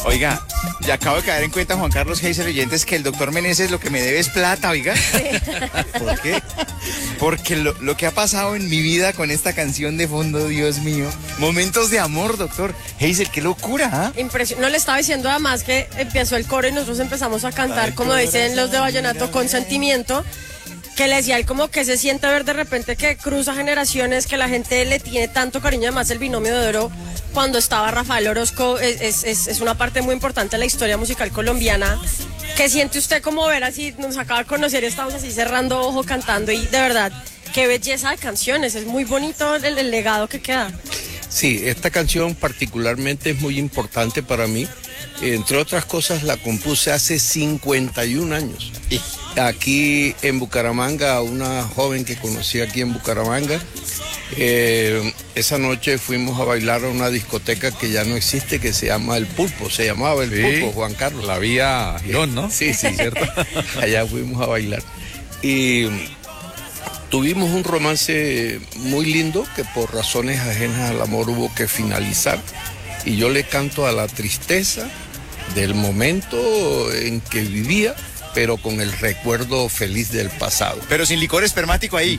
Oiga, ya acabo de caer en cuenta, Juan Carlos Heiser, oyentes, que el doctor Meneses lo que me debe es plata, oiga. ¿Por qué? Porque lo que ha pasado en mi vida con esta canción de fondo, Dios mío. Momentos de amor, doctor Heiser, qué locura, ¿eh? No le estaba diciendo además que empezó el coro y nosotros empezamos a cantar, como dicen los de Vallenato, con sentimiento. Que le decía él como que se siente ver de repente que cruza generaciones, que la gente le tiene tanto cariño. Además el binomio de oro, cuando estaba Rafael Orozco, es una parte muy importante de la historia musical colombiana. ¿Qué siente usted como ver así? Nos acaba de conocer y estamos así cerrando ojo cantando, y de verdad, qué belleza de canciones, es muy bonito el legado que queda. Sí, esta canción particularmente es muy importante para mí. Entre otras cosas, la compuse hace 51 años. Aquí en Bucaramanga, una joven que conocí aquí en Bucaramanga, esa noche fuimos a bailar a una discoteca que ya no existe, que se llama El Pulpo, se llamaba El Pulpo, Juan Carlos. La vía Girón, ¿no? Sí, ¿cierto? Allá fuimos a bailar. Y tuvimos un romance muy lindo que por razones ajenas al amor hubo que finalizar. Y yo le canto a la tristeza del momento en que vivía, pero con el recuerdo feliz del pasado. Pero sin licor espermático ahí.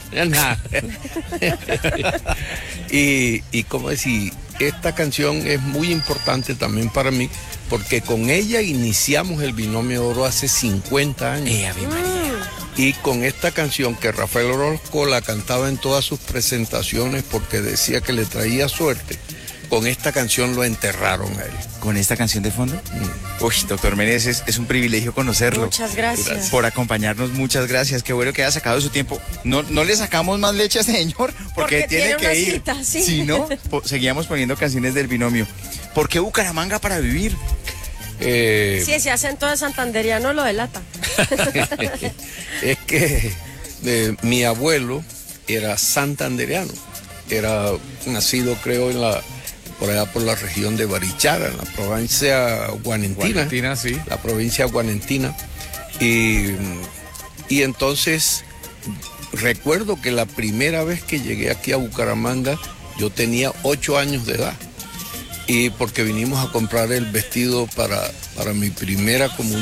Y como decir, esta canción es muy importante también para mí, porque con ella iniciamos el binomio de oro hace 50 años. Y con esta canción que Rafael Orozco la cantaba en todas sus presentaciones porque decía que le traía suerte, con esta canción lo enterraron a él. ¿Con esta canción de fondo? Uy, doctor Meneses, es un privilegio conocerlo. Muchas gracias. Por acompañarnos, muchas gracias. Qué bueno que haya sacado su tiempo. No le sacamos más leche a ese señor porque tiene que ir. Cita, sí. Si no, seguíamos poniendo canciones del binomio. ¿Por qué Bucaramanga para vivir? Sí, ese acento de santanderiano lo delata. Es que mi abuelo era santandereano. Era nacido, creo, por allá por la región de Barichara, en la provincia guanentina. Sí. La provincia guanentina. Y entonces recuerdo que la primera vez que llegué aquí a Bucaramanga yo tenía 8 años de edad. Y porque vinimos a comprar el vestido para mi primera comunión.